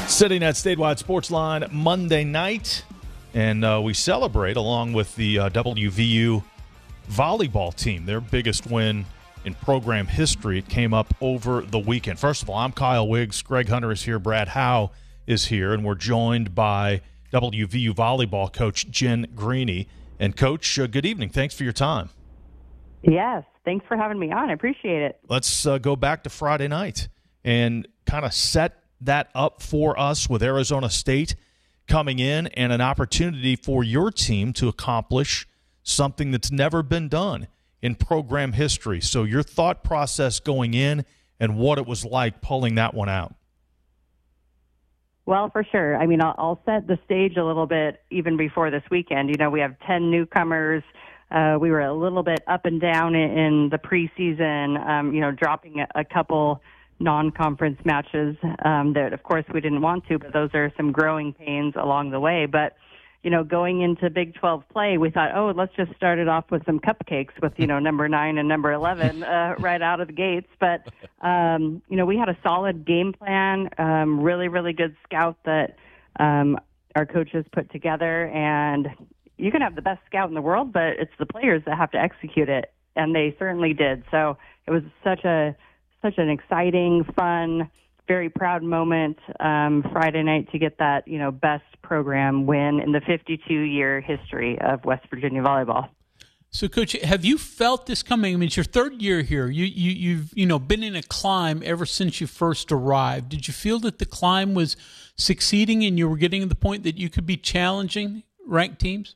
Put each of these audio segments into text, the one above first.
Sitting at Statewide Sports Line Monday night, and we celebrate along with the WVU volleyball team, their biggest win in program history. It came up over the weekend. First of all, I'm Kyle Wiggs. Greg Hunter is here. Brad Howe is here, and we're joined by WVU volleyball coach Jen Greeny. And, Coach, good evening. Thanks for your time. Yes, thanks for having me on. I appreciate it. Let's go back to Friday night and kind of set that up for us with Arizona State coming in and an opportunity for your team to accomplish something that's never been done in program history. So your thought process going in and what it was like pulling that one out. Well, for sure. I mean, I'll set the stage a little bit even before this weekend. You know, we have 10 newcomers. We were a little bit up and down in the preseason, dropping a couple non-conference matches that, of course, we didn't want to, but those are some growing pains along the way. But, you know, going into Big 12 play, we thought, let's just start it off with some cupcakes with, number 9 and number 11 right out of the gates. But, we had a solid game plan, really, really good scout that our coaches put together. And you can have the best scout in the world, but it's the players that have to execute it, and they certainly did. So it was such an exciting, fun, very proud moment Friday night to get that, best program win in the 52-year history of West Virginia volleyball. So, Coach, have you felt this coming? I mean, it's your third year here. You've been in a climb ever since you first arrived. Did you feel that the climb was succeeding and you were getting to the point that you could be challenging ranked teams?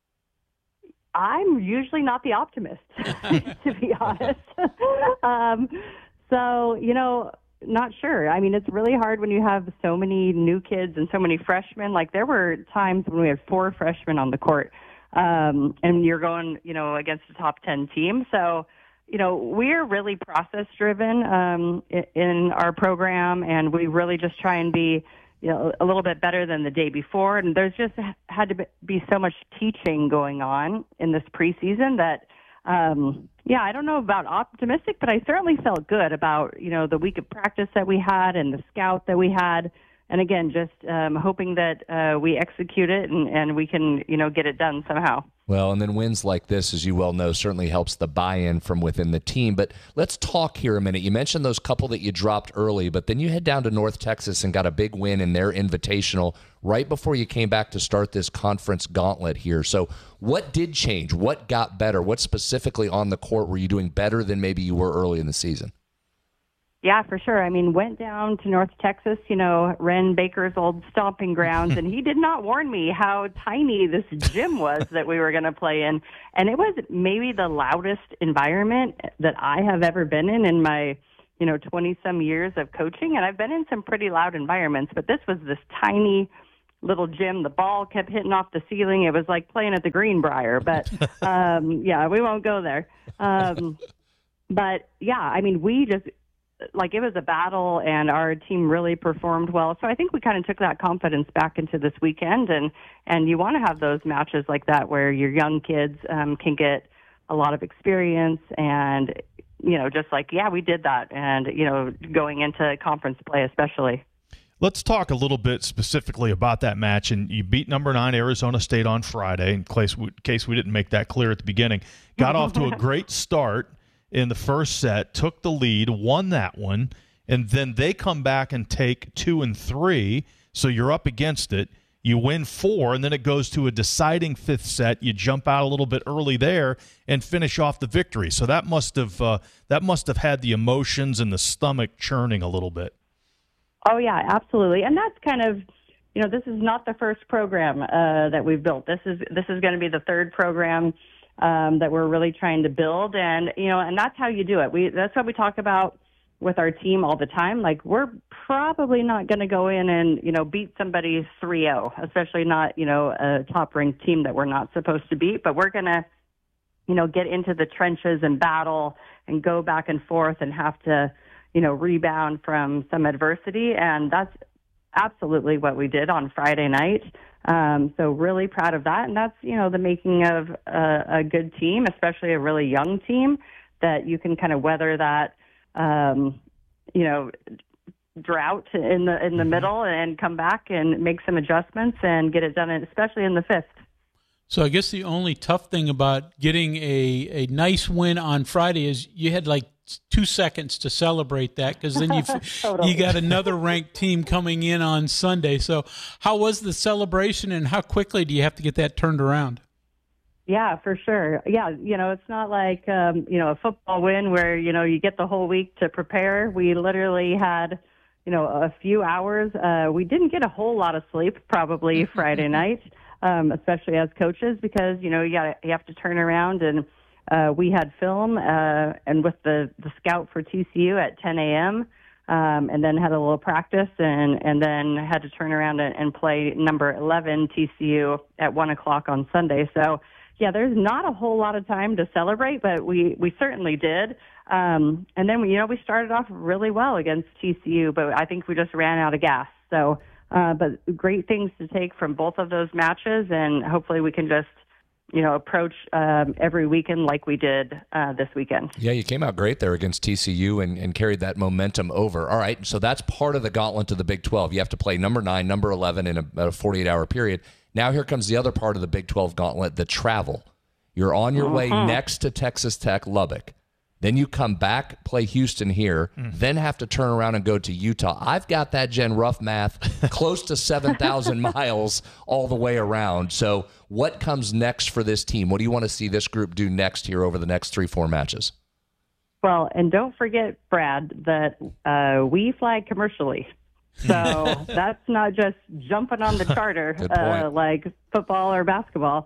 I'm usually not the optimist, to be honest. Not sure. I mean, it's really hard when you have so many new kids and so many freshmen. Like, there were times when we had 4 freshmen on the court, and you're going, against a top 10 team. So, we're really process-driven in our program, and we really just try and be, a little bit better than the day before. And there's just had to be so much teaching going on in this preseason that, I don't know about optimistic, but I certainly felt good about, the week of practice that we had and the scout that we had. And again, just hoping that we execute it and we can, get it done somehow. Well, and then wins like this, as you well know, certainly helps the buy-in from within the team. But let's talk here a minute. You mentioned those couple that you dropped early, but then you head down to North Texas and got a big win in their invitational right before you came back to start this conference gauntlet here. So what did change? What got better? What specifically on the court were you doing better than maybe you were early in the season? Yeah, for sure. I mean, went down to North Texas, Ren Baker's old stomping grounds, and he did not warn me how tiny this gym was that we were going to play in. And it was maybe the loudest environment that I have ever been in my, 20-some years of coaching. And I've been in some pretty loud environments, but this was this tiny little gym. The ball kept hitting off the ceiling. It was like playing at the Greenbrier, but we won't go there. We just, it was a battle, and our team really performed well. So I think we kind of took that confidence back into this weekend, and you want to have those matches like that where your young kids can get a lot of experience and, we did that, and, going into conference play especially. Let's talk a little bit specifically about that match. And you beat number 9 Arizona State on Friday, in case we didn't make that clear at the beginning. Got off to a great start in the first set, took the lead, won that one, and then they come back and take 2 and 3, so you're up against it. You win 4, and then it goes to a deciding 5th set. You jump out a little bit early there and finish off the victory. So that must have had the emotions and the stomach churning a little bit. Oh, yeah, absolutely. And that's kind of, this is not the first program that we've built. This is going to be the third program that we're really trying to build. And, and that's how you do it. That's what we talk about with our team all the time. Like, we're probably not going to go in and, beat somebody 3-0, especially not, a top-ranked team that we're not supposed to beat. But we're going to, get into the trenches and battle and go back and forth and have to, rebound from some adversity. And that's absolutely what we did on Friday night. So really proud of that. And that's, the making of a good team, especially a really young team, that you can kind of weather that, drought in the middle and come back and make some adjustments and get it done, especially in the fifth. So I guess the only tough thing about getting a nice win on Friday is you had like 2 seconds to celebrate that, because then Totally. you got another ranked team coming in on Sunday. So how was the celebration, and how quickly do you have to get that turned around? Yeah, for sure. Yeah, it's not like, a football win where, you get the whole week to prepare. We literally had, a few hours. We didn't get a whole lot of sleep probably Friday night, especially as coaches, because, you have to turn around, and we had film and with the scout for TCU at 10 a.m., and then had a little practice, and then had to turn around and play number 11 TCU at 1 o'clock on Sunday. So, yeah, there's not a whole lot of time to celebrate, but we certainly did. And then, we started off really well against TCU, but I think we just ran out of gas. So, but great things to take from both of those matches, and hopefully we can just, approach every weekend like we did this weekend. Yeah, you came out great there against TCU and carried that momentum over. All right, so that's part of the gauntlet of the Big 12. You have to play number 9, number 11 in a 48-hour period. Now here comes the other part of the Big 12 gauntlet, the travel. You're on your way next to Texas Tech, Lubbock. Then you come back, play Houston here, then have to turn around and go to Utah. I've got that, Jen, rough math, close to 7,000 miles all the way around. So what comes next for this team? What do you want to see this group do next here over the next 3-4 matches? Well, and don't forget, Brad, that we fly commercially. So that's not just jumping on the charter like football or basketball.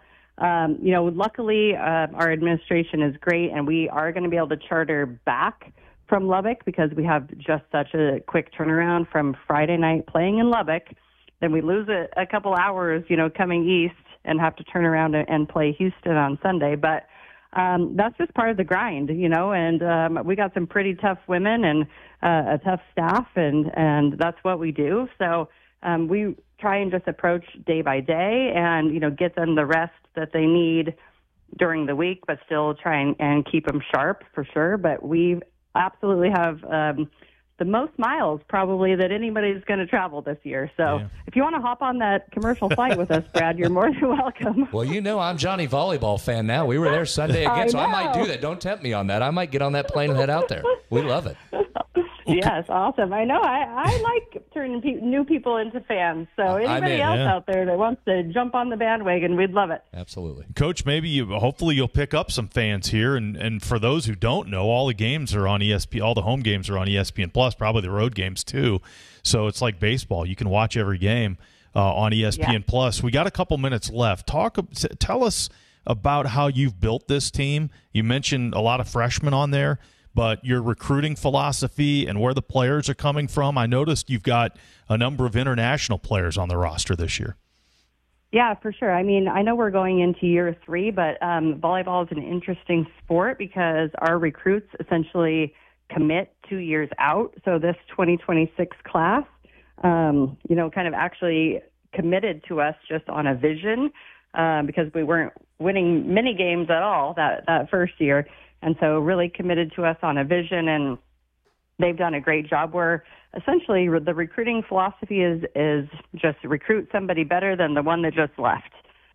Luckily, our administration is great, and we are going to be able to charter back from Lubbock because we have just such a quick turnaround from Friday night playing in Lubbock. Then we lose a couple hours, coming east and have to turn around and play Houston on Sunday. But that's just part of the grind, and we got some pretty tough women and a tough staff, and that's what we do. So we try and just approach day by day and, get them the rest that they need during the week, but still try and keep them sharp for sure. But we absolutely have the most miles probably that anybody's going to travel this year. So if you want to hop on that commercial flight with us, Brad, you're more than welcome. Well, I'm Johnny Volleyball fan now. We were there Sunday again, so I might do that. Don't tempt me on that. I might get on that plane and head out there. We love it. Yes, awesome. I know. I like turning new people into fans. So anybody else out there that wants to jump on the bandwagon, we'd love it. Absolutely. Coach, hopefully you'll pick up some fans here. And for those who don't know, all the games are on ESPN. All the home games are on ESPN Plus, probably the road games too. So it's like baseball. You can watch every game on ESPN Plus. We got a couple minutes left. Tell us about how you've built this team. You mentioned a lot of freshmen on there, but your recruiting philosophy and where the players are coming from. I noticed you've got a number of international players on the roster this year. Yeah, for sure. I mean, I know we're going into year 3, but volleyball is an interesting sport because our recruits essentially commit 2 years out. So this 2026 class, kind of actually committed to us just on a vision because we weren't winning many games at all that first year. And so really committed to us on a vision, and they've done a great job where essentially the recruiting philosophy is just recruit somebody better than the one that just left.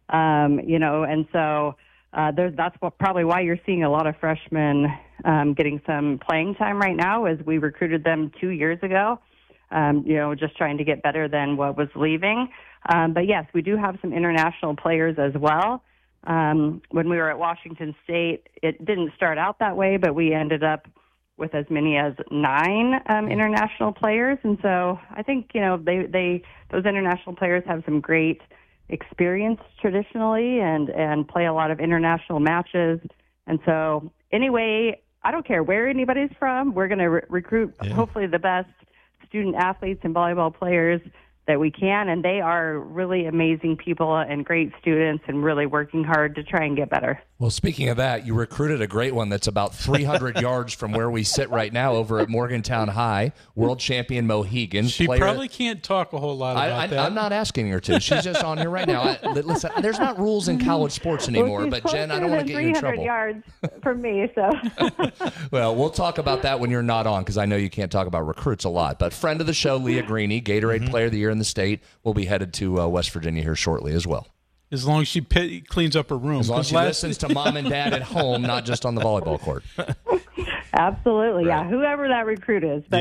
And so that's probably why you're seeing a lot of freshmen getting some playing time right now, as we recruited them 2 years ago, just trying to get better than what was leaving. But yes, we do have some international players as well. When we were at Washington State, it didn't start out that way, but we ended up with as many as 9 international players. And so I think, those international players have some great experience traditionally and play a lot of international matches. And so anyway, I don't care where anybody's from. We're going to recruit hopefully the best student athletes and volleyball players that we can, and they are really amazing people and great students and really working hard to try and get better. Well, speaking of that, you recruited a great one that's about 300 yards from where we sit right now over at Morgantown High, world champion Mohegan. She probably can't talk a whole lot about that. I'm not asking her to. She's just on here right now. Listen, there's not rules in college sports anymore, but Jen, I don't want to get you in trouble. 300 yards from me, so. Well, we'll talk about that when you're not on, because I know you can't talk about recruits a lot. But friend of the show, Leah Greeny, Gatorade Player of the Year in the state, will be headed to West Virginia here shortly as well. As long as she cleans up her room. As long as she listens to mom and dad at home, not just on the volleyball court. Absolutely, right. Yeah. Whoever that recruit is. But,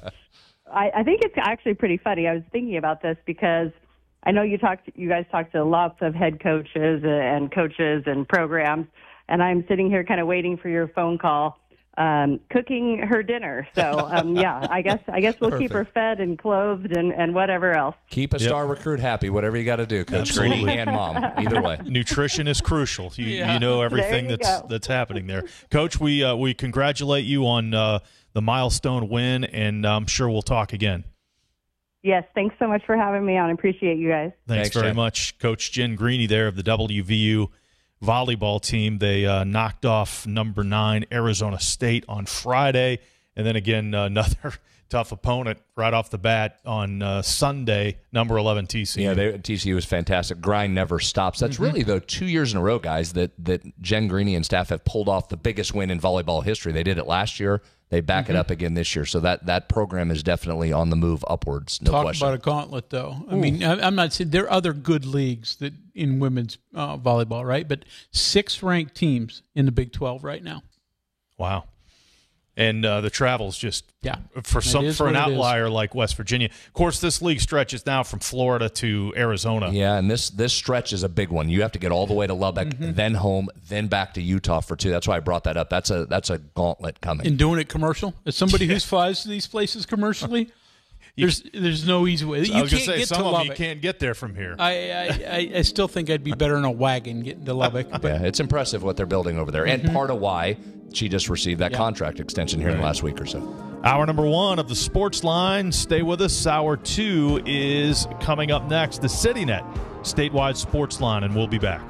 I think it's actually pretty funny. I was thinking about this because I know you guys talked to lots of head coaches and programs, and I'm sitting here kind of waiting for your phone call. Cooking her dinner. So, I guess we'll keep her fed and clothed and whatever else. Keep a star recruit happy, whatever you got to do, Coach Greeny and Mom. Either way. Nutrition is crucial. You know everything that's happening there. Coach, we congratulate you on the milestone win, and I'm sure we'll talk again. Yes, thanks so much for having me on. I appreciate you guys. Thanks very much. Coach Jen Greeny there of the WVU volleyball team. They knocked off number 9 Arizona State on Friday, and then again another tough opponent right off the bat on Sunday, number 11 TCU. Yeah, TCU was fantastic. Grind never stops. That's really, though, 2 years in a row, guys, that Jen Greeny and staff have pulled off the biggest win in volleyball history. They did it last year. They back it up again this year. So that program is definitely on the move upwards, no question. Talk about a gauntlet, though. I mean, I'm not saying there are other good leagues that in women's volleyball, right? But 6 ranked teams in the Big 12 right now. Wow. And the travel's just for an outlier like West Virginia. Of course, this league stretches now from Florida to Arizona. Yeah, and this stretch is a big one. You have to get all the way to Lubbock, then home, then back to Utah for 2. That's why I brought that up. That's a gauntlet coming. And doing it commercial? As somebody who flies to these places commercially, there's no easy way. I was going to say, some of them you can't get there from here. I still think I'd be better in a wagon getting to Lubbock. But. Yeah, it's impressive what they're building over there. And part of why she just received that contract extension here in the last week or so. Hour number 1 of the Sports Line. Stay with us. Hour 2 is coming up next. The CityNet statewide Sports Line, and we'll be back.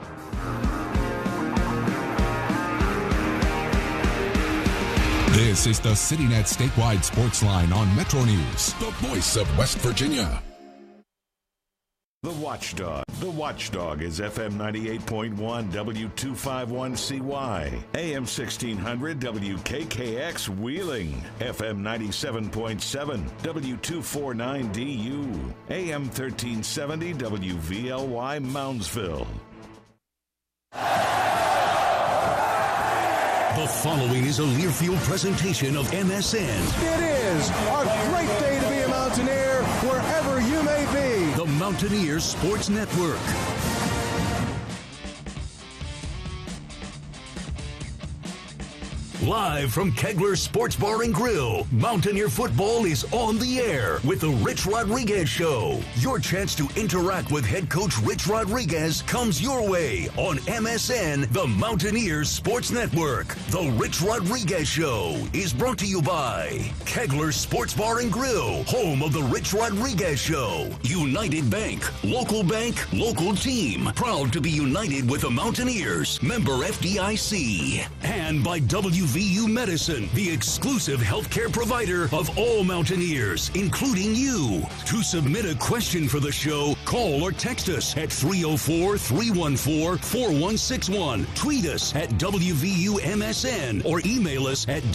This is the CityNet statewide Sports Line on Metro News, the voice of West Virginia. The Watchdog is FM 98.1 W251CY, AM 1600 WKKX Wheeling, FM 97.7 W249DU, AM 1370 WVLY Moundsville. The following is a Learfield presentation of MSN. It is a great day to be a Mountaineer wherever you may be. The Mountaineers Sports Network. Live from Kegler Sports Bar and Grill, Mountaineer football is on the air with the Rich Rodriguez Show. Your chance to interact with head coach Rich Rodriguez comes your way on MSN, the Mountaineers Sports Network. The Rich Rodriguez Show is brought to you by Kegler Sports Bar and Grill, home of the Rich Rodriguez Show. United Bank, local team, proud to be united with the Mountaineers. Member FDIC. And by WVU Medicine, the exclusive healthcare provider of all Mountaineers, including you. To submit a question for the show, call or text us at 304-314-4161. Tweet us at WVUMSN or email us at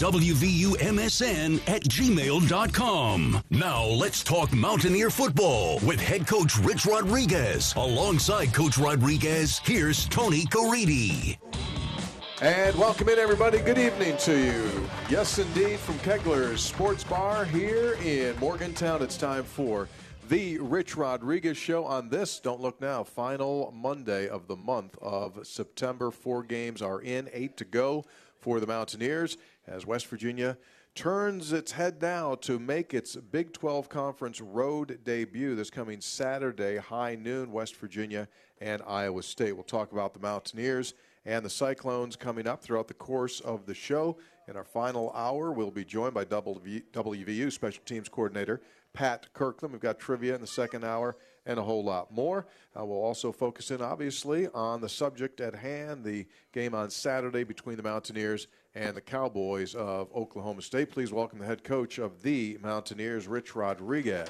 WVUMSN@gmail.com. Now let's talk Mountaineer football with head coach Rich Rodriguez. Alongside Coach Rodriguez, here's Tony Caridi. And welcome in, everybody. Good evening to you. Yes, indeed, from Kegler's Sports Bar here in Morgantown. It's time for the Rich Rodriguez Show on this, don't look now, final Monday of the month of September. 4 games are in, 8 to go for the Mountaineers as West Virginia turns its head now to make its Big 12 Conference road debut this coming Saturday, high noon, West Virginia and Iowa State. We'll talk about the Mountaineers and the Cyclones coming up throughout the course of the show. In our final hour, we'll be joined by WVU Special Teams Coordinator Pat Kirkland. We've got trivia in the second hour and a whole lot more. We'll also focus in, obviously, on the subject at hand, the game on Saturday between the Mountaineers and the Cowboys of Oklahoma State. Please welcome the head coach of the Mountaineers, Rich Rodriguez.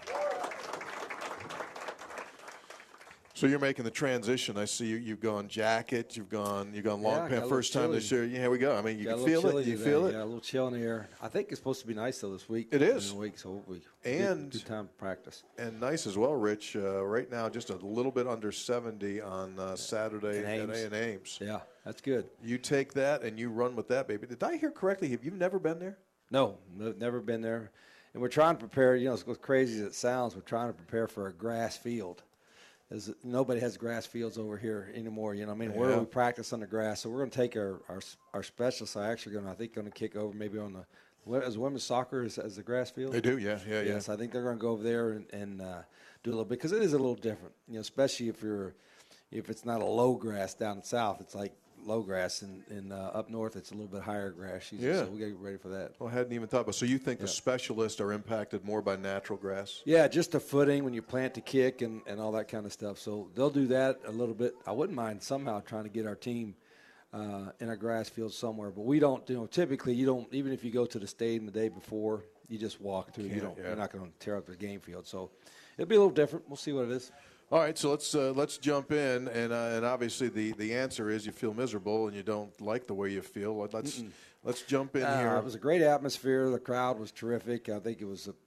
So you're making the transition. I see you've gone jacket, you've gone long pants. First time this year. Yeah, here we go. I mean, you can feel it. You feel it. Yeah, a little chill in the air. I think it's supposed to be nice though this week. It is. Week, so we and good time to practice. And nice as well, Rich. Right now, just a little bit under 70 on Saturday at Ames. Yeah, that's good. You take that and you run with that, baby. Did I hear correctly? Have you never been there? No, never been there. And we're trying to prepare. As crazy as it sounds, we're trying to prepare for a grass field. Nobody has grass fields over here anymore. Where we practice on the grass. So we're going to take our specialists. I think going to kick over maybe on as women's soccer as the grass field. They do, yeah. Yes, I think they're going to go over there and do a little bit because it is a little different. Especially if it's not a low grass down south. It's like low grass, and up north it's a little bit higher grass. Yeah. So we got to get ready for that. Well, I hadn't even thought about. So you think the specialists are impacted more by natural grass? Yeah, just the footing when you plant the kick and all that kind of stuff. So they'll do that a little bit. I wouldn't mind somehow trying to get our team in a grass field somewhere, but we don't. Typically you don't. Even if you go to the stadium the day before, you just walk through. You're not going to tear up the game field. So it'll be a little different. We'll see what it is. All right, so let's jump in, and obviously the answer is you feel miserable and you don't like the way you feel. Let's jump in here. It was a great atmosphere. The crowd was terrific. I think it was a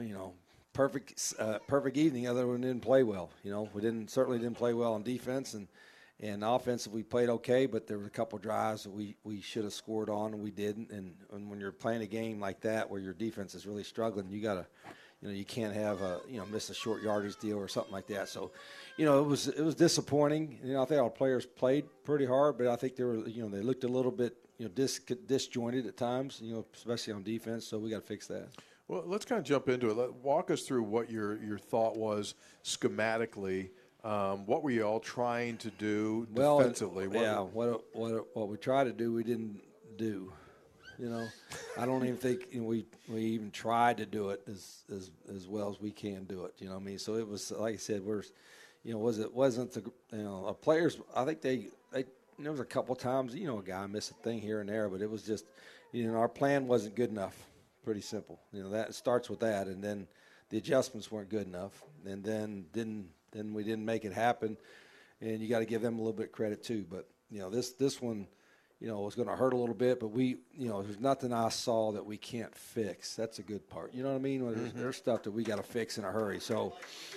perfect evening. Other than we didn't play well. We certainly didn't play well on defense, and offensive we played okay, but there were a couple drives that we should have scored on and we didn't. And when you're playing a game like that where your defense is really struggling, you got to. You can't have miss a short yardage deal or something like that. So, it was disappointing. I think our players played pretty hard, but I think they looked a little bit disjointed at times. Especially on defense. So we got to fix that. Well, let's kind of jump into it. Walk us through what your thought was schematically. What were you all trying to do defensively? What we tried to do, we didn't do. I don't even think we even tried to do it as well as we can do it. So it was like I said, wasn't the players? I think there was a couple times a guy missed a thing here and there, but it was just our plan wasn't good enough. Pretty simple. That starts with that, and then the adjustments weren't good enough, and then we didn't make it happen. And you got to give them a little bit of credit too. But this one. It was going to hurt a little bit, but there's nothing I saw that we can't fix. That's a good part. You know what I mean? There's stuff that we got to fix in a hurry. So,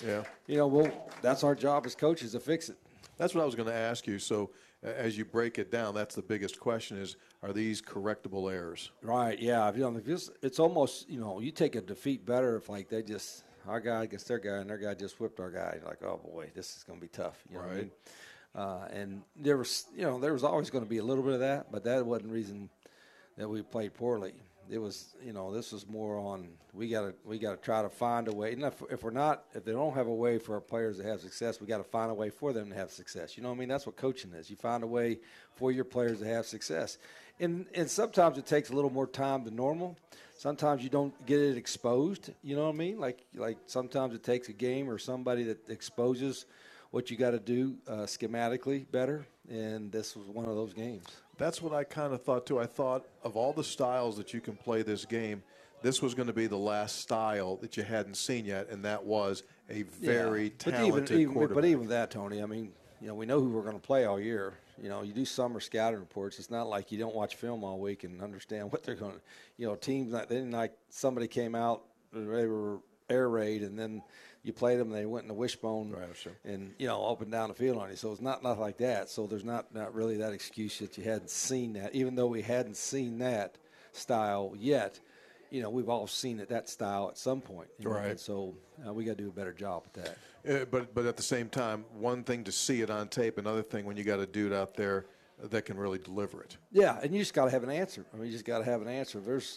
that's our job as coaches to fix it. That's what I was going to ask you. So, as you break it down, that's the biggest question: are these correctable errors? Right. Yeah. It's almost you take a defeat better if our guy against their guy and their guy just whipped our guy. You're like, oh boy, this is going to be tough. You know what I mean? And there was always going to be a little bit of that, but that wasn't the reason that we played poorly. It was, this was more on we got to try to find a way. And if they don't have a way for our players to have success, we got to find a way for them to have success. You know what I mean? That's what coaching is. You find a way for your players to have success, and sometimes it takes a little more time than normal. Sometimes you don't get it exposed. You know what I mean? Like sometimes it takes a game or somebody that exposes what you got to do schematically better, and this was one of those games. That's what I kind of thought, too. I thought of all the styles that you can play this game, this was going to be the last style that you hadn't seen yet, and that was a very talented quarterback. But even that, Tony, I mean, we know who we're going to play all year. You do summer scouting reports. It's not like you don't watch film all week and understand what they're going to – teams, they didn't like somebody came out, they were air raid, and then – you played them, and they went in the wishbone and, up and down the field on you. So it's not like that. So there's not really that excuse that you hadn't seen that. Even though we hadn't seen that style yet, we've all seen that style at some point. Right. And so we got to do a better job at that. But at the same time, one thing to see it on tape, another thing when you got a dude out there that can really deliver it. Yeah, and you just got to have an answer. I mean, you just got to have an answer. There's,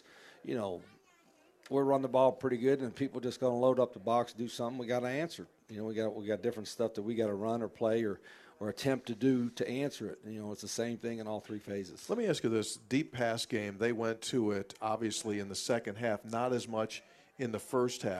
we run the ball pretty good, and people just going to load up the box, do something. We got to answer. We got different stuff that we got to run or play or attempt to do to answer it. It's the same thing in all three phases. Let me ask you this: deep pass game. They went to it obviously in the second half, not as much in the first half.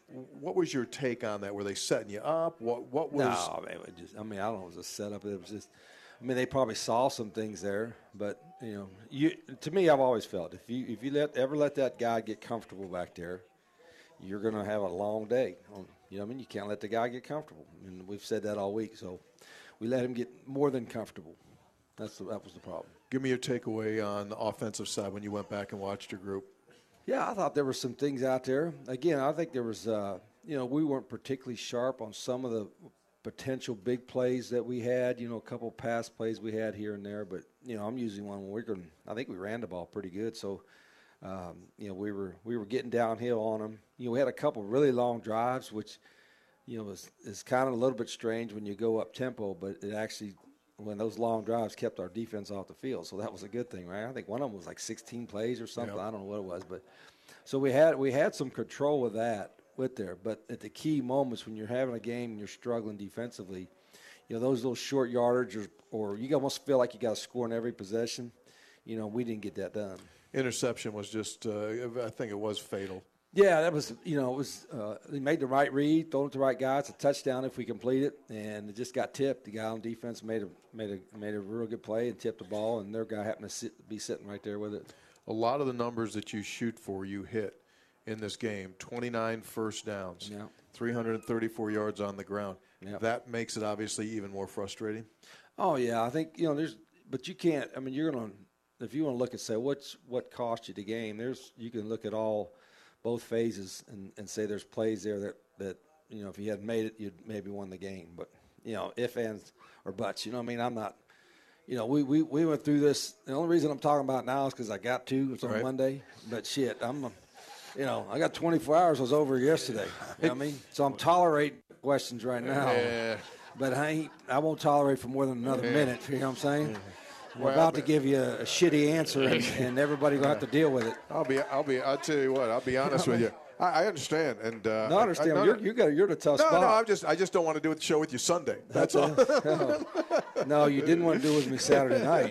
what was your take on that? Were they setting you up? What was? No, it was just. I don't know. It was a setup. It was just. They probably saw some things there, but to me, I've always felt if you ever let that guy get comfortable back there, you're going to have a long day. You can't let the guy get comfortable, and we've said that all week. So we let him get more than comfortable. That was the problem. Give me your takeaway on the offensive side when you went back and watched your group. Yeah, I thought there were some things out there. Again, I think there was, we weren't particularly sharp on some of the potential big plays that we had, a couple pass plays we had here and there. But, I'm using one when I think we ran the ball pretty good. So, we were getting downhill on them. We had a couple really long drives, which, is kind of a little bit strange when you go up tempo, but it actually, when those long drives kept our defense off the field. So that was a good thing, right? I think one of them was like 16 plays or something. Yep. I don't know what it was, but so we had some control of that with there. But at the key moments when you're having a game and you're struggling defensively, those little short yardage or you almost feel like you got to score in every possession. We didn't get that done. Interception was just, I think it was fatal. Yeah, that was, he made the right read, thrown it to the right guy. It's a touchdown if we complete it, and it just got tipped. The guy on defense made a real good play and tipped the ball, and their guy happened to be sitting right there with it. A lot of the numbers that you shoot for, you hit in this game. 29 first downs, 334 yards on the ground. Yep. That makes it obviously even more frustrating. Oh yeah, I think but you can't. You're gonna, if you want to look and say what cost you the game. You can look at both phases and say there's plays there that if you hadn't made it, you'd maybe won the game. But if, ands, or buts. I'm not. We went through this. The only reason I'm talking about it now is because I got to. It's on Monday. But shit, I got 24 hours. I was over yesterday. You know what I mean? So I'm tolerating questions right now. Yeah. But I won't tolerate for more than another minute. You know what I'm saying? We're about to give you a shitty answer, and everybody gonna have to deal with it. I'll tell you what. I'll be honest with you. I understand, and I understand. You're the tough spot. No, I just don't want to do the show with you Sunday. That's all. No, you didn't want to do it with me Saturday night.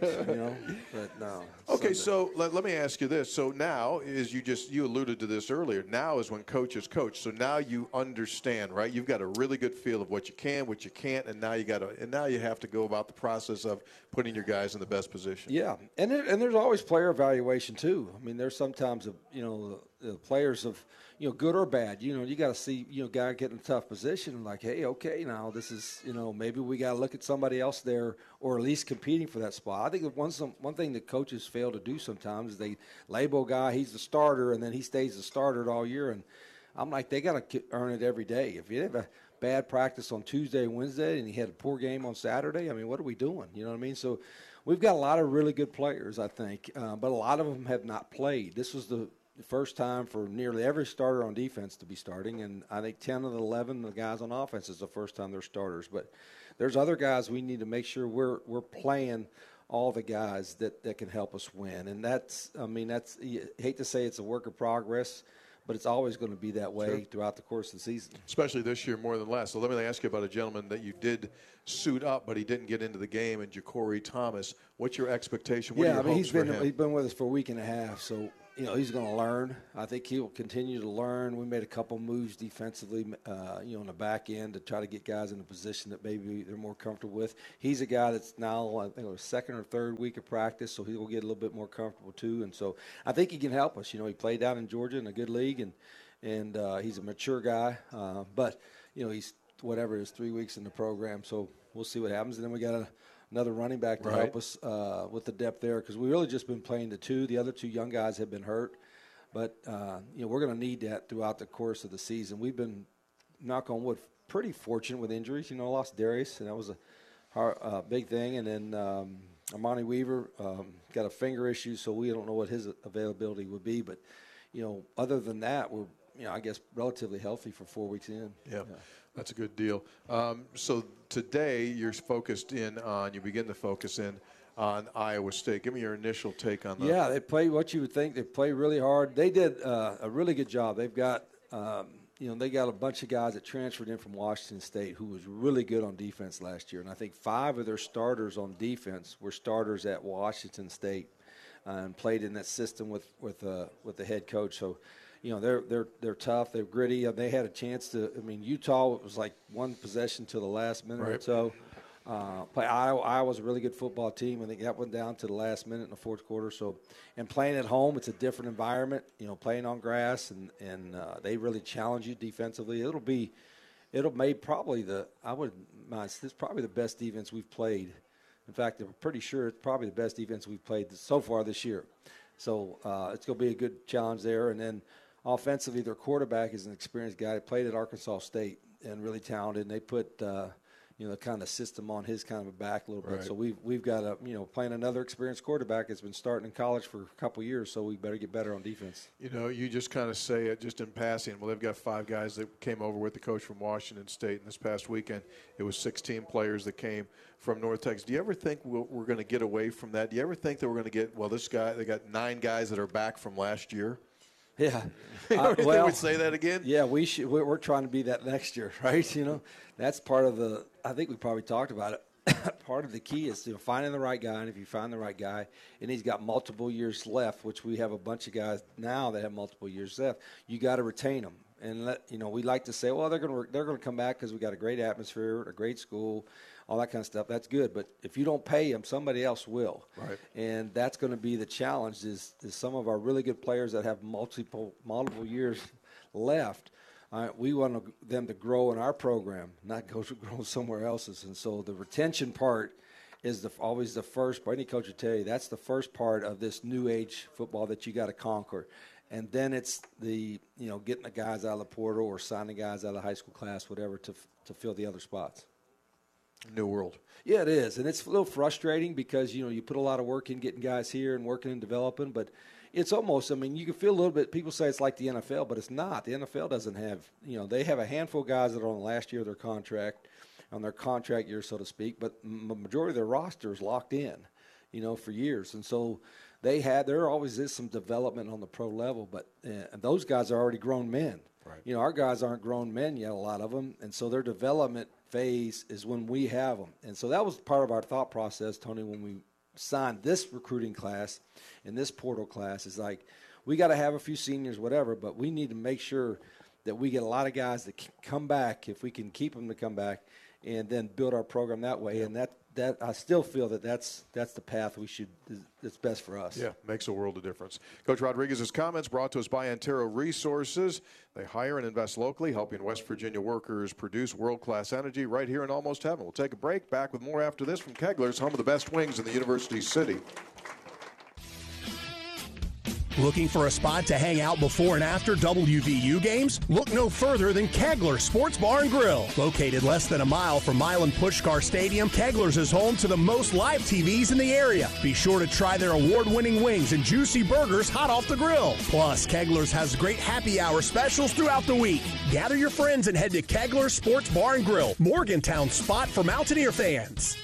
But no. Okay, so let me ask you this. So now, you alluded to this earlier. Now is when coaches coach. So now you understand, right? You've got a really good feel of what you can, what you can't, and now you have to go about the process of putting your guys in the best position. Yeah, and there's always player evaluation too. There's sometimes the players of good or bad. You got to see guy get in a tough position and like, hey, okay, now this is maybe we got to look at somebody else there or at least competing for that spot. I think one thing that coaches fail to do sometimes is they label a guy, he's the starter, and then he stays the starter all year. And I'm like, they got to earn it every day. If you have a bad practice on Tuesday and Wednesday and he had a poor game on Saturday, what are we doing? You know what I mean? So we've got a lot of really good players, I think, but a lot of them have not played. This was the first time for nearly every starter on defense to be starting, and I think 10 of the 11 of the guys on offense is the first time they're starters. But there's other guys we need to make sure we're playing all the guys that can help us win. And that's you hate to say it's a work of progress, but it's always going to be that way throughout the course of the season. Especially this year more than last. So let me ask you about a gentleman that you did suit up, but he didn't get into the game, and Ja'Cory Thomas. What's your expectation? What are your hopes for him? He's been with us for a week and a half, so he's going to learn. I think he will continue to learn. We made a couple moves defensively, on the back end to try to get guys in a position that maybe they're more comfortable with. He's a guy that's now, I think, second or third week of practice, so he will get a little bit more comfortable too. And so I think he can help us. He played down in Georgia in a good league, and he's a mature guy. But he's whatever it is, 3 weeks in the program, so we'll see what happens. And then we got another running back to help us with the depth there, because we really just been playing the two. The other two young guys have been hurt. But, we're going to need that throughout the course of the season. We've been, knock on wood, pretty fortunate with injuries. Lost Darius, and that was a big thing. And then Amani Weaver got a finger issue, so we don't know what his availability would be. But, other than that, we're, I guess, relatively healthy for 4 weeks in. Yeah. That's a good deal. So today you begin to focus in on Iowa State. Give me your initial take on that. Yeah, they play what you would think. They play really hard. They did a really good job. They've got, they got a bunch of guys that transferred in from Washington State who was really good on defense last year. And I think 5 of their starters on defense were starters at Washington State and played in that system with the head coach. So, you know, they're tough, they're gritty. They had a chance to. I mean, Utah, it was like one possession to the last minute or so. Iowa was a really good football team. I think that went down to the last minute in the fourth quarter. So, and playing at home, it's a different environment. You know, playing on grass, and they really challenge you defensively. It's probably the best defense we've played. In fact, I'm pretty sure it's probably the best defense we've played so far this year. So it's going to be a good challenge there. And then offensively, their quarterback is an experienced guy. He played at Arkansas State and really talented. And they put kind of system on his kind of a back a little bit. So we've got playing another experienced quarterback that's been starting in college for a couple of years. So we better get better on defense. You know, you just kind of say it just in passing. Well, they've got 5 guys that came over with the coach from Washington State, and this past weekend it was 16 players that came from North Texas. Do you ever think we're going to get away from that? Do you ever think that we're going to get, they got 9 guys that are back from last year? Yeah. They would say that again? Yeah, we should. We're trying to be that next year, right? You know, that's part of the – I think we probably talked about it. Part of the key is finding the right guy, and if you find the right guy and he's got multiple years left, which we have a bunch of guys now that have multiple years left, you got to retain them. And we like to say, well, they're going to come back because we got a great atmosphere, a great school, all that kind of stuff. That's good. But if you don't pay them, somebody else will. Right. And that's going to be the challenge is some of our really good players that have multiple years left. We want them to grow in our program, not grow somewhere else's. And so the retention part is always the first. Any coach will tell you that's the first part of this new age football that you got to conquer. And then it's the getting the guys out of the portal or signing guys out of the high school class, whatever, to fill the other spots. New world. Yeah, it is, and it's a little frustrating because you put a lot of work in getting guys here and working and developing, but it's almost. I mean, you can feel a little bit. People say it's like the NFL, but it's not. The NFL doesn't have. They have a handful of guys that are on the last year of their contract, on their contract year, so to speak. But the majority of their roster is locked in, for years, and so. There always is some development on the pro level, but those guys are already grown men. Right. Our guys aren't grown men yet, a lot of them, and so their development phase is when we have them. And so that was part of our thought process, Tony, when we signed this recruiting class and this portal class is like we got to have a few seniors, whatever, but we need to make sure that we get a lot of guys that come back if we can keep them to come back and then build our program that way. Yeah. And that I still feel that's the path that's best for us. Yeah, makes a world of difference. Coach Rodriguez's comments brought to us by Antero Resources. They hire and invest locally, helping West Virginia workers produce world-class energy right here in Almost Heaven. We'll take a break. Back with more after this from Kegler's, home of the best wings in the University City. Looking for a spot to hang out before and after WVU games? Look no further than Kegler Sports Bar and Grill. Located less than a mile from Milan Puskar Stadium, Kegler's is home to the most live TVs in the area. Be sure to try their award-winning wings and juicy burgers hot off the grill. Plus, Kegler's has great happy hour specials throughout the week. Gather your friends and head to Kegler Sports Bar and Grill, Morgantown's spot for Mountaineer fans.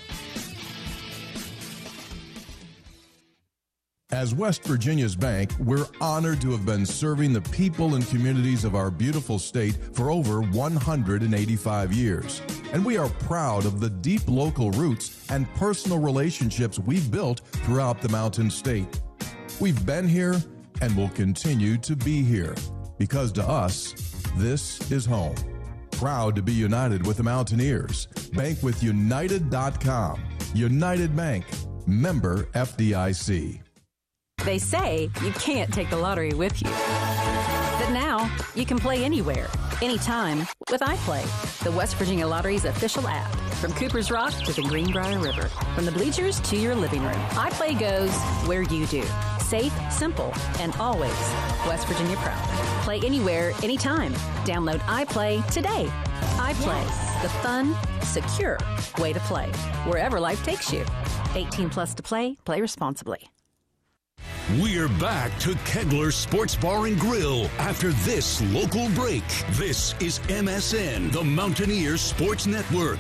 As West Virginia's bank, we're honored to have been serving the people and communities of our beautiful state for over 185 years. And we are proud of the deep local roots and personal relationships we've built throughout the Mountain State. We've been here and will continue to be here because to us, this is home. Proud to be united with the Mountaineers. Bank with United.com. United Bank. Member FDIC. They say you can't take the lottery with you. But now, you can play anywhere, anytime with iPlay, the West Virginia Lottery's official app. From Cooper's Rock to the Greenbrier River, from the bleachers to your living room, iPlay goes where you do. Safe, simple, and always West Virginia proud. Play anywhere, anytime. Download iPlay today. iPlay, the fun, secure way to play, wherever life takes you. 18 plus to play. Play responsibly. We're back to Kegler Sports Bar and Grill after this local break. This is MSN, the Mountaineers Sports Network.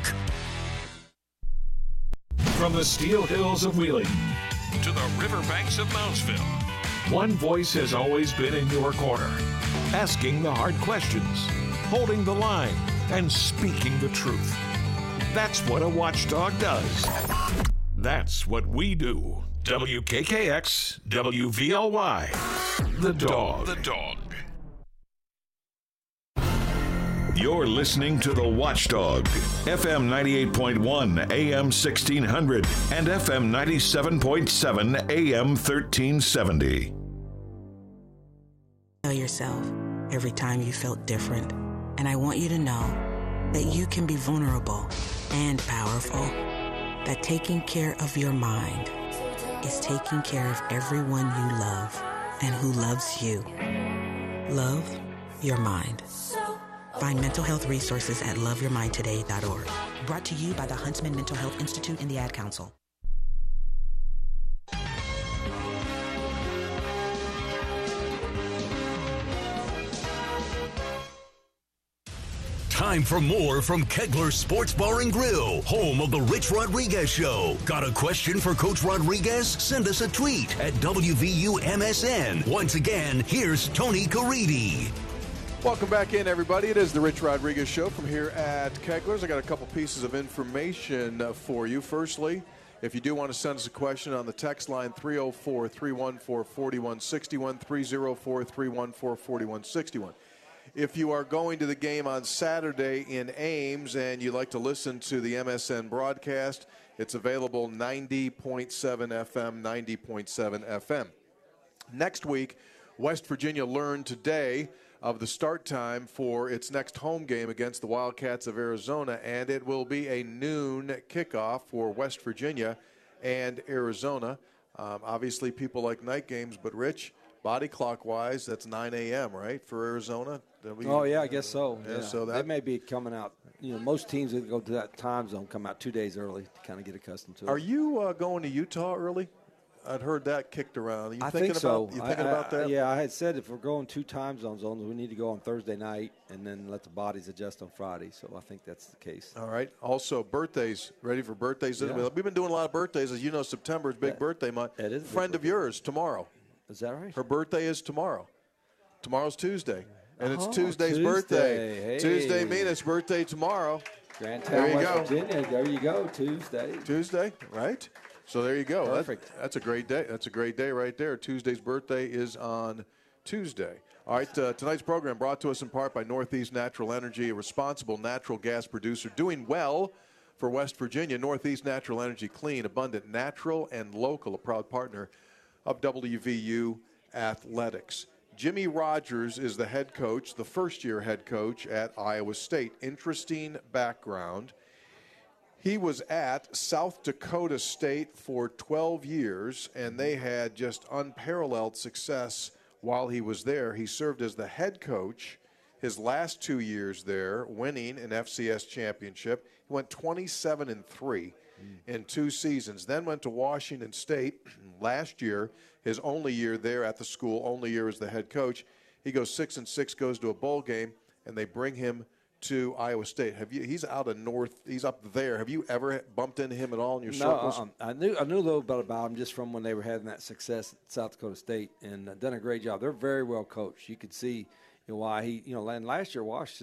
From the Steel Hills of Wheeling to the riverbanks of Moundsville, one voice has always been in your corner, asking the hard questions, holding the line, and speaking the truth. That's what a watchdog does. That's what we do. WKKX, WVLY, The Dog. The Dog. You're listening to The Watchdog, FM 98.1, AM 1600, and FM 97.7, AM 1370. Tell yourself every time you felt different. And I want you to know that you can be vulnerable and powerful. That taking care of your mind is taking care of everyone you love and who loves you. Love your mind. Find mental health resources at loveyourmindtoday.org. Brought to you by the Huntsman Mental Health Institute and the Ad Council. Time for more from Kegler Sports Bar and Grill, home of the Rich Rodriguez Show. Got a question for Coach Rodriguez? Send us a tweet at WVUMSN. Once again, here's Tony Caridi. Welcome back in, everybody. It is the Rich Rodriguez Show from here at Kegler's. I got a couple pieces of information for you. Firstly, if you do want to send us a question on the text line, 304-314-4161, 304-314-4161. If you are going to the game on Saturday in Ames and you'd like to listen to the MSN broadcast, it's available 90.7 FM, 90.7 FM. Next week, West Virginia learned today of the start time for its next home game against the Wildcats of Arizona, and it will be a noon kickoff for West Virginia and Arizona. Obviously, people like night games, but Rich, body clock-wise, that's 9 a.m., right, for Arizona? I guess so. Yeah. So they may be coming out. Most teams that go to that time zone come out 2 days early to kind of get accustomed to it. Are you going to Utah early? I'd heard that kicked around. Are you I thinking think so. About, you thinking about that? Yeah, I had said if we're going 2 time zones, we need to go on Thursday night and then let the bodies adjust on Friday. So I think that's the case. All right. Also, birthdays. Ready for birthdays? Yeah. We've been doing a lot of birthdays. As you know, September is big birthday month. It is. Friend of yours tomorrow. Is that right? Her birthday is tomorrow. Tomorrow's Tuesday. And it's Tuesday's birthday. Hey. Tuesday, Mina's birthday tomorrow. Grantown, West Virginia. There you go, Tuesday. Tuesday, right? So there you go. Perfect. That's a great day. That's a great day right there. Tuesday's birthday is on Tuesday. All right, tonight's program brought to us in part by Northeast Natural Energy, a responsible natural gas producer doing well for West Virginia. Northeast Natural Energy, clean, abundant, natural, and local, a proud partner of WVU Athletics. Jimmy Rogers is the head coach, the first-year head coach at Iowa State. Interesting background. He was at South Dakota State for 12 years, and they had just unparalleled success while he was there. He served as the head coach his last 2 years there, winning an FCS championship. He went 27-3 in 2 seasons, then went to Washington State last year, his only year there at the school, only year as the head coach. He goes 6-6, goes to a bowl game, and they bring him to Iowa State. He's out of north. He's up there. Have you ever bumped into him at all in your circles? I knew a little bit about him just from when they were having that success at South Dakota State, and done a great job. They're very well coached. You could see why he. And last year they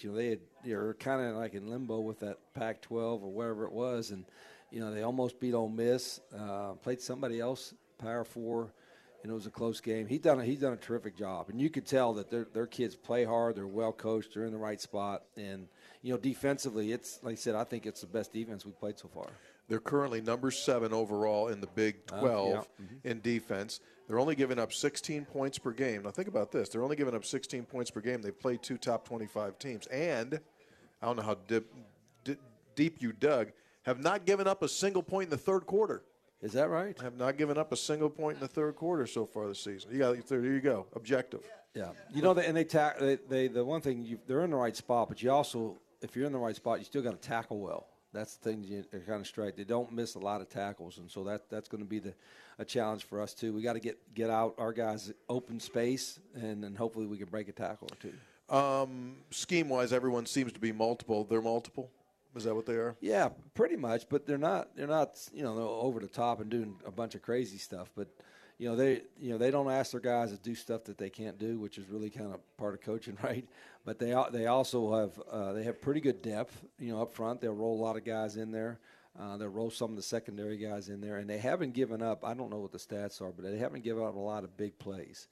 were kind of like in limbo with that Pac-12 or whatever it was, and they almost beat Ole Miss. Played somebody else, Power 4. And it was a close game. He's done a terrific job, and you could tell that their kids play hard. They're well coached. They're in the right spot, and defensively, it's like I said. I think it's the best defense we've played so far. They're currently number 7 overall in the Big 12 in defense. They're only giving up 16 points per game. Now think about this: they're only giving up 16 points per game. They've played 2 top 25 teams, and I don't know how deep you dug. Have not given up a single point in the third quarter. Is that right? Have not given up a single point in the third quarter so far this season. There you go. Objective. Yeah. The one thing, they're in the right spot, but you also, if you're in the right spot, you still got to tackle well. That's the thing they're kind of straight. They don't miss a lot of tackles, and so that's going to be a challenge for us too. We got to get out our guys open space, and then hopefully we can break a tackle or two. Scheme-wise, everyone seems to be multiple. They're multiple. Is that what they are? Yeah, pretty much. But they're not over the top and doing a bunch of crazy stuff. But they don't ask their guys to do stuff that they can't do, which is really kind of part of coaching, right? But they also have pretty good depth. Up front, they'll roll a lot of guys in there. They'll roll some of the secondary guys in there, and they haven't given up. I don't know what the stats are, but they haven't given up a lot of big plays.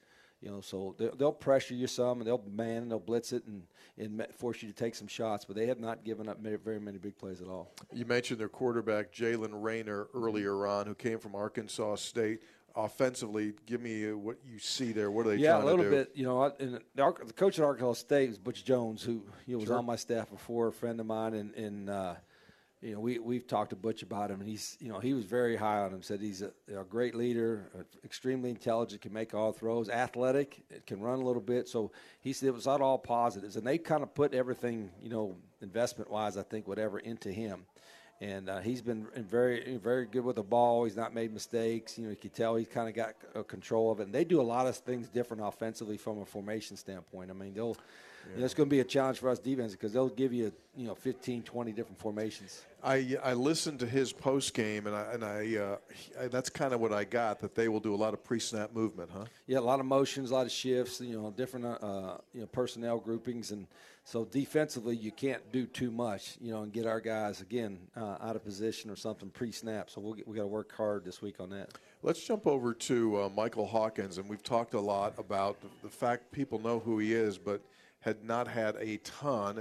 So they'll pressure you some, and they'll man, and they'll blitz it, and force you to take some shots. But they have not given up very many big plays at all. You mentioned their quarterback, Jalen Rayner, earlier on, who came from Arkansas State. Offensively, give me what you see there. What are they trying to do? Yeah, a little bit. And the coach at Arkansas State was Butch Jones, who was on my staff before, a friend of mine, and we've talked to Butch about him, and he was very high on him. Said he's a great leader, extremely intelligent, can make all throws, athletic, can run a little bit. So he said it was not all positives, and they kind of put everything, investment wise, I think, whatever, into him. And he's been very, very good with the ball. He's not made mistakes. You can tell he's kind of got control of it. And they do a lot of things different offensively from a formation standpoint. I mean, it's going to be a challenge for us defense because they'll give you, 15, 20 different formations. I listened to his post game, and I that's kind of what I got, that they will do a lot of pre-snap movement, huh? Yeah, a lot of motions, a lot of shifts, different personnel groupings, and so defensively you can't do too much, and get our guys again out of position or something pre-snap. So we got to work hard this week on that. Let's jump over to Michael Hawkins, and we've talked a lot about the fact people know who he is, but has not had a ton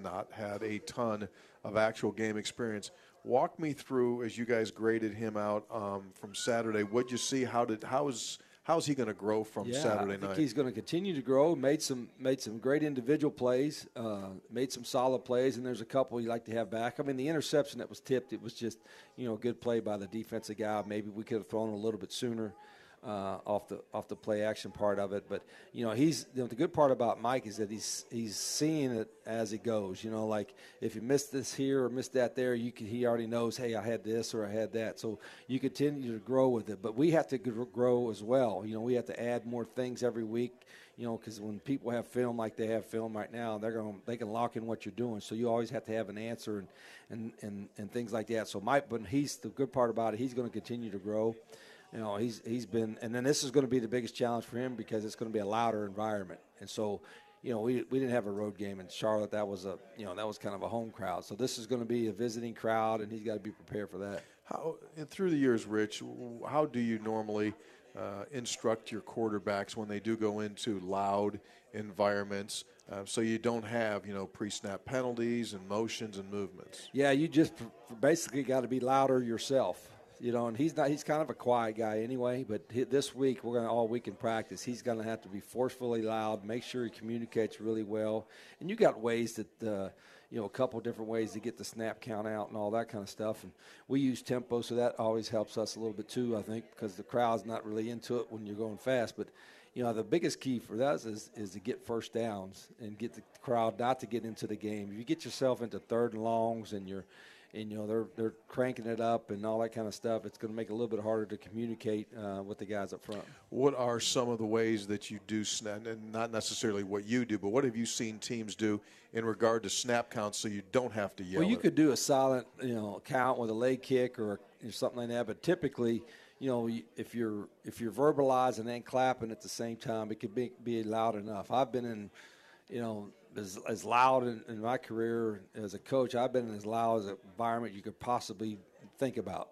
of actual game experience. Walk me through, as you guys graded him out from Saturday, what'd you see? How's he going to grow from Saturday night? I think he's going to continue to grow. Made some great individual plays, made some solid plays, and there's a couple you like to have back. I mean, the interception that was tipped, it was just a good play by the defensive guy. Maybe we could have thrown it a little bit sooner. Off the play action part of it, but he's the good part about Mike is that he's seeing it as it goes. Like if you missed this here or missed that there, he already knows. Hey, I had this or I had that. So you continue to grow with it, but we have to grow as well. We have to add more things every week. Because when people have film like they have film right now, they can lock in what you're doing. So you always have to have an answer and things like that. So Mike, but he's the good part about it. He's going to continue to grow. He's been, and then this is going to be the biggest challenge for him because it's going to be a louder environment. And so, we didn't have a road game in Charlotte. That was that was kind of a home crowd. So this is going to be a visiting crowd, and he's got to be prepared for that. And through the years, Rich, how do you normally instruct your quarterbacks when they do go into loud environments, so you don't have pre-snap penalties and motions and movements? Yeah, you just basically got to be louder yourself. And he's kind of a quiet guy anyway, but this week, all week in practice, he's going to have to be forcefully loud, make sure he communicates really well. And you got ways that, a couple different ways to get the snap count out and all that kind of stuff. And we use tempo, so that always helps us a little bit too, I think, because the crowd's not really into it when you're going fast. But, the biggest key for us is to get first downs and get the crowd not to get into the game. If you get yourself into third and longs and they're cranking it up and all that kind of stuff, it's going to make it a little bit harder to communicate with the guys up front. What are some of the ways that you do snap, and not necessarily what you do, but what have you seen teams do in regard to snap counts so you don't have to yell? Well, you could do a silent, count with a leg kick or something like that, but typically, if you're verbalizing and clapping at the same time, it could be loud enough. I've been in, as loud in my career as a coach, I've been in as loud as an environment you could possibly think about,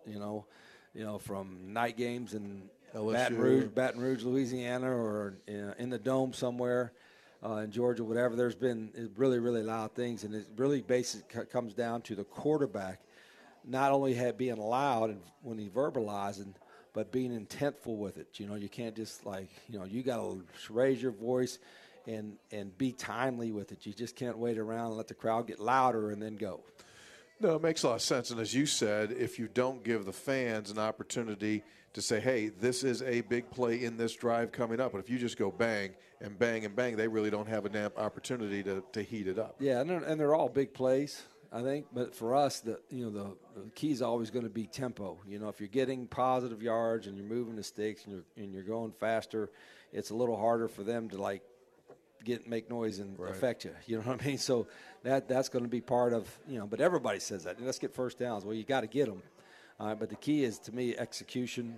from night games in Baton Rouge, Louisiana, or in the Dome somewhere in Georgia, whatever. There's been really, really loud things, and it really basically comes down to the quarterback not only being loud when he's verbalizing, but being intentful with it. You can't just you got to raise your voice and be timely with it. You just can't wait around and let the crowd get louder and then go. No, it makes a lot of sense. And as you said, if you don't give the fans an opportunity to say, hey, this is a big play in this drive coming up, but if you just go bang and bang and bang, they really don't have an opportunity to heat it up. Yeah, and they're all big plays, I think. But for us, the key is always going to be tempo. If you're getting positive yards and you're moving the sticks and you're going faster, it's a little harder for them to make noise and affect you. You know what I mean? So that's going to be part of, but everybody says that. Let's get first downs. Well, you got to get them. But the key is, to me, execution,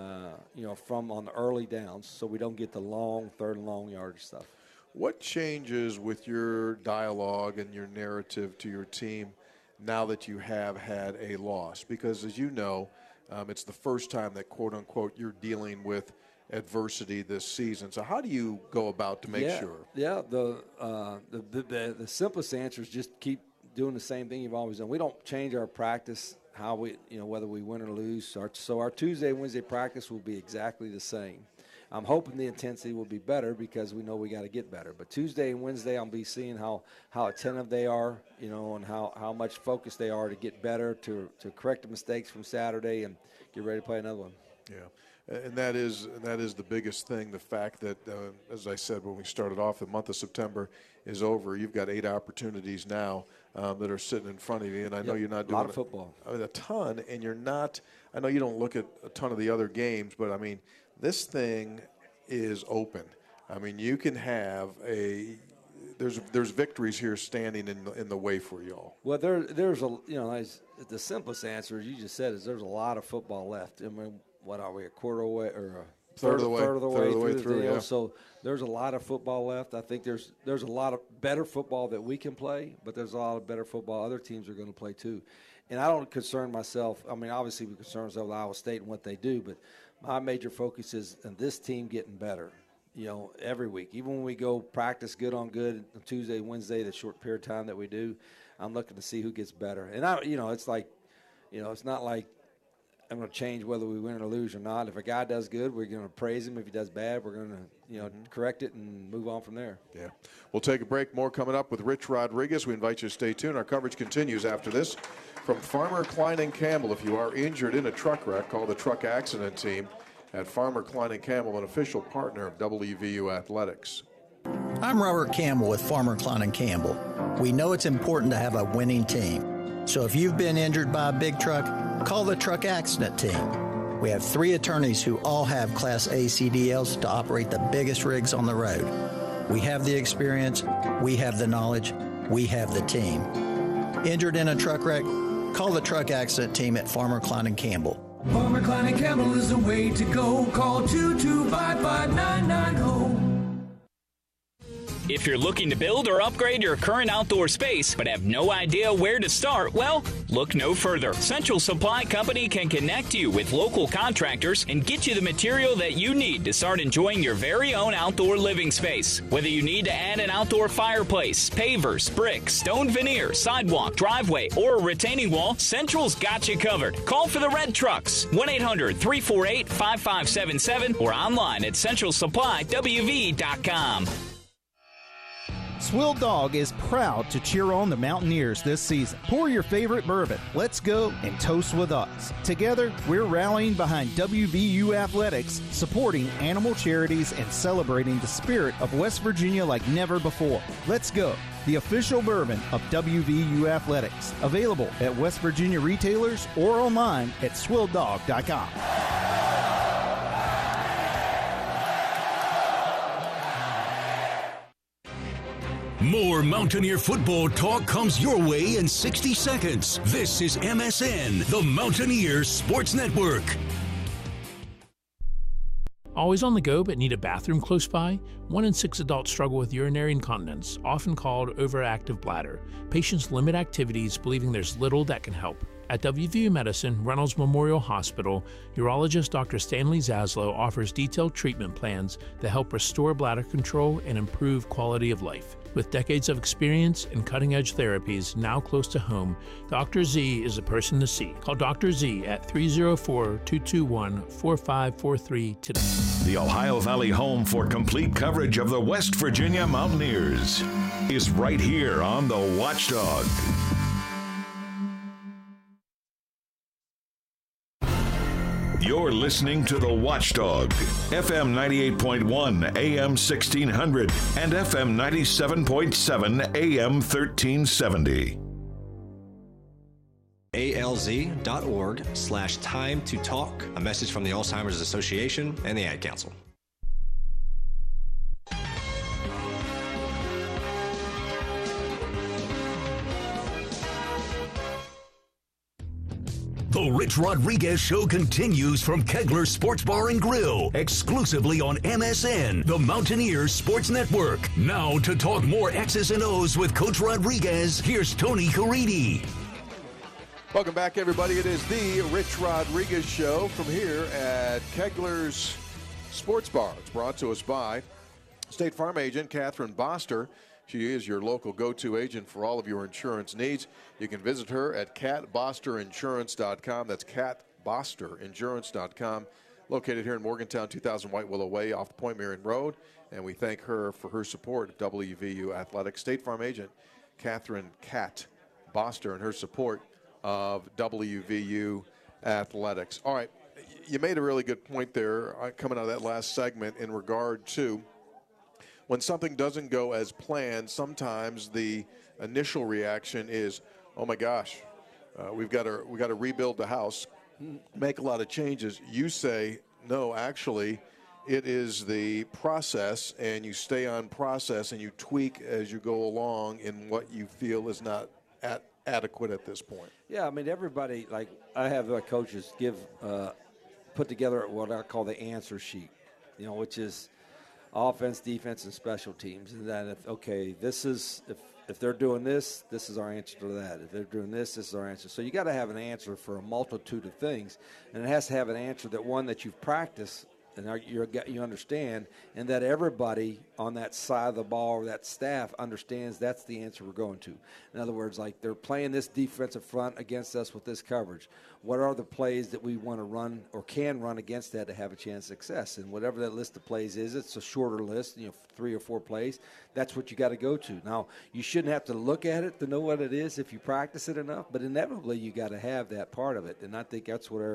from on the early downs so we don't get the long, third and long yardage stuff. What changes with your dialogue and your narrative to your team now that you have had a loss? Because, as you know, it's the first time that, quote-unquote, you're dealing with adversity this season. So how do you go about to make sure? Yeah, the simplest answer is just keep doing the same thing you've always done. We don't change our practice, how we, whether we win or lose. So our Tuesday and Wednesday practice will be exactly the same. I'm hoping the intensity will be better because we know we got to get better. But Tuesday and Wednesday, I'll be seeing how attentive they are, and how much focused they are to get better, to correct the mistakes from Saturday and get ready to play another one. Yeah, and that is the biggest thing, the fact that, as I said when we started off, the month of September is over. You've got 8 opportunities now that are sitting in front of you, and I know you're not doing a lot of football. A ton, and you're not – I know you don't look at a ton of the other games, but, I mean, this thing is open. I mean, you can have there's victories here standing in the way for y'all. Well, there's the simplest answer, as you just said, is there's a lot of football left. I mean, what are we, a quarter away or a third of the way through the deal? Yeah. So there's a lot of football left. I think there's a lot of better football that we can play, but there's a lot of better football other teams are going to play too. And I don't concern myself. I mean, obviously we concern ourselves with Iowa State and what they do, but my major focus is on this team getting better, every week. Even when we go practice good on good on Tuesday, Wednesday, the short period of time that we do, I'm looking to see who gets better. And it's like, it's not like I'm going to change whether we win or lose or not. If a guy does good, we're going to praise him. If he does bad, we're going to, correct it and move on from there. Yeah. We'll take a break. More coming up with Rich Rodriguez. We invite you to stay tuned. Our coverage continues after this. From Farmer, Klein & Campbell, if you are injured in a truck wreck, call the truck accident team at Farmer, Klein & Campbell, an official partner of WVU Athletics. I'm Robert Campbell with Farmer, Klein & Campbell. We know it's important to have a winning team. So if you've been injured by a big truck, call the truck accident team. We have 3 attorneys who all have Class A CDLs to operate the biggest rigs on the road. We have the experience, we have the knowledge, we have the team. Injured in a truck wreck? Call the truck accident team at Farmer, Klein & Campbell. Farmer, Klein & Campbell is the way to go. Call 2255990. If you're looking to build or upgrade your current outdoor space but have no idea where to start, well, look no further. Central Supply Company can connect you with local contractors and get you the material that you need to start enjoying your very own outdoor living space. Whether you need to add an outdoor fireplace, pavers, bricks, stone veneer, sidewalk, driveway, or a retaining wall, Central's got you covered. Call for the red trucks, 1-800-348-5577 or online at centralsupplyWV.com. Swill Dog is proud to cheer on the Mountaineers this season. Pour your favorite bourbon. Let's go and toast with us. Together, we're rallying behind WVU Athletics, supporting animal charities and celebrating the spirit of West Virginia like never before. Let's go, the official bourbon of WVU Athletics. Available at West Virginia retailers or online at swilldog.com. More Mountaineer football talk comes your way in 60 seconds. This is MSN, the Mountaineer Sports Network. Always on the go but need a bathroom close by? 1 in 6 adults struggle with urinary incontinence, often called overactive bladder. Patients limit activities, believing there's little that can help. At WVU Medicine, Reynolds Memorial Hospital, urologist Dr. Stanley Zaslow offers detailed treatment plans that help restore bladder control and improve quality of life. With decades of experience and cutting-edge therapies now close to home, Dr. Z is the person to see. Call Dr. Z at 304-221-4543 today. The Ohio Valley home for complete coverage of the West Virginia Mountaineers is right here on the Watchdog. You're listening to The Watchdog, FM 98.1, AM 1600, and FM 97.7, AM 1370. ALZ.org/time to talk. A message from the Alzheimer's Association and the Ad Council. The Rich Rodriguez Show continues from Kegler Sports Bar and Grill, exclusively on MSN, the Mountaineers Sports Network. Now to talk more X's and O's with Coach Rodriguez, here's Tony Caridi. Welcome back, everybody. It is the Rich Rodriguez Show from here at Kegler's Sports Bar. It's brought to us by State Farm agent Catherine Boster. She is your local go-to agent for all of your insurance needs. You can visit her at catbosterinsurance.com. That's catbosterinsurance.com. Located here in Morgantown, 2000 White Willow Way off the Point Marion Road. And we thank her for her support of WVU Athletics. State Farm agent Catherine Cat Boster and her support of WVU Athletics. All right, you made a really good point there coming out of that last segment in regard to when something doesn't go as planned, sometimes the initial reaction is, oh my gosh, we got to rebuild the house, make a lot of changes. You say, no, actually, it is the process, and you stay on process, and you tweak as you go along in what you feel is not adequate at this point. Yeah, I mean, everybody, like I have my coaches put together what I call the answer sheet, which is offense, defense, and special teams. And then, if they're doing this, this is our answer to that. If they're doing this, this is our answer. So you got to have an answer for a multitude of things, and it has to have an answer that you've practiced and you understand, and that everybody on that side of the ball or that staff understands that's the answer we're going to. In other words, like they're playing this defensive front against us with this coverage. What are the plays that we want to run or can run against that to have a chance of success? And whatever that list of plays is, it's a shorter list, 3 or 4 plays. That's what you got to go to. Now, you shouldn't have to look at it to know what it is if you practice it enough, but inevitably you got to have that part of it. And I think that's what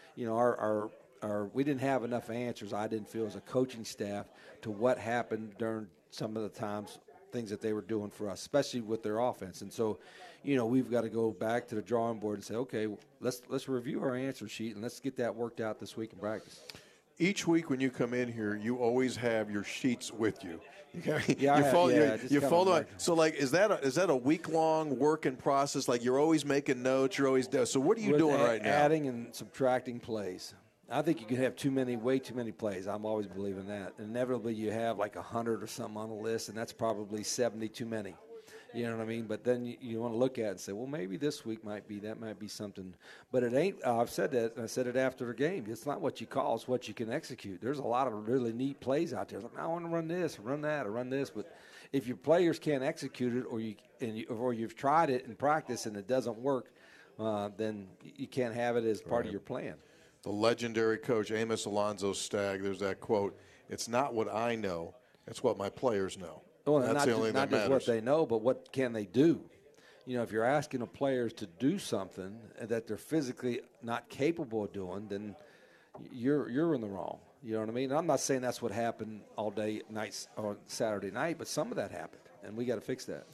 we didn't have enough answers, I didn't feel, as a coaching staff to what happened during some of the times, things that they were doing for us, especially with their offense. And so, we've got to go back to the drawing board and say, okay, let's review our answer sheet and let's get that worked out this week in practice. Each week when you come in here, you always have your sheets with you. You fold them. So, like, is that a week-long working process? Like, you're always making notes, you're always doing. So, what are you doing right now? Adding and subtracting plays. I think you can have way too many plays. I'm always believing that. Inevitably, you have like 100 or something on the list, and that's probably 70 too many. You know what I mean? But then you want to look at it and say, well, maybe this week might be something. But it ain't. I've said that, and I said it after the game. It's not what you call; it's what you can execute. There's a lot of really neat plays out there. Like, I want to run this, run that, or run this. But if your players can't execute it, or you've tried it in practice and it doesn't work, then you can't have it as part of your plan. The legendary coach Amos Alonzo Stagg, there's that quote, it's not what I know, it's what my players know. Well, that's the only thing that matters. Not just what they know, but what can they do? If you're asking the players to do something that they're physically not capable of doing, then you're in the wrong. You know what I mean? And I'm not saying that's what happened all day, nights, or Saturday night, but some of that happened, and we got to fix that.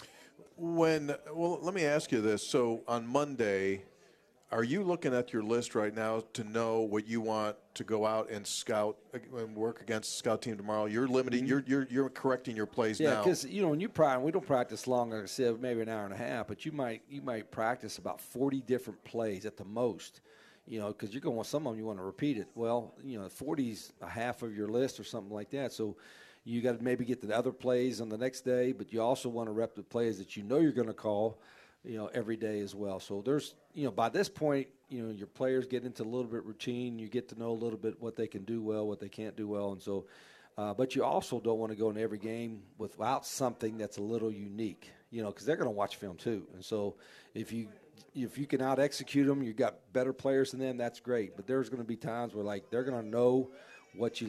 Let me ask you this. So on Monday, are you looking at your list right now to know what you want to go out and scout and work against the scout team tomorrow? You're limiting. You're correcting your plays now. Yeah, because when you practice, we don't practice long. Like I said, maybe an hour and a half, but you might practice about 40 different plays at the most. Because you're going to want some of them. You want to repeat it. Well, 40's a half of your list or something like that. So you got to maybe get to the other plays on the next day, but you also want to rep the plays that you're going to call. Every day as well. So there's, by this point, your players get into a little bit routine. You get to know a little bit what they can do well, what they can't do well. And so, but you also don't want to go in every game without something that's a little unique, because they're going to watch film too. And so if you can out execute them, you've got better players than them, that's great. But there's going to be times where they're going to know what you